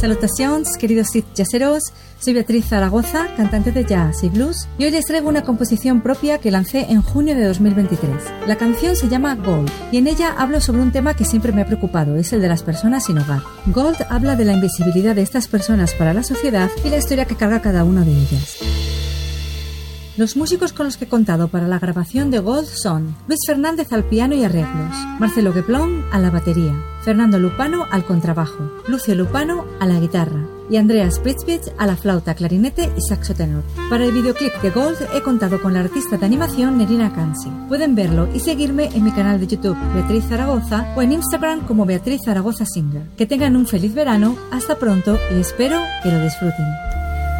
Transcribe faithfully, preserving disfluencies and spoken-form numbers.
Salutations, queridos Sith jazzeros, soy Beatriz Zaragoza, cantante de jazz y blues, y hoy les traigo una composición propia que lancé en junio de dos mil veintitrés. La canción se llama Gold, y en ella hablo sobre un tema que siempre me ha preocupado, es el de las personas sin hogar. Gold habla de la invisibilidad de estas personas para la sociedad y la historia que carga cada una de ellas. Los músicos con los que he contado para la grabación de Gold son Luis Fernández al piano y arreglos, Marcelo Gueplón a la batería, Fernando Lupano al contrabajo, Lucio Lupano a la guitarra y Andreas Pritzbitz a la flauta, clarinete y saxo tenor. Para el videoclip de Gold he contado con la artista de animación Nerina Kansi. Pueden verlo y seguirme en mi canal de YouTube Beatriz Zaragoza o en Instagram como Beatriz Zaragoza Singer. Que tengan un feliz verano, hasta pronto y espero que lo disfruten.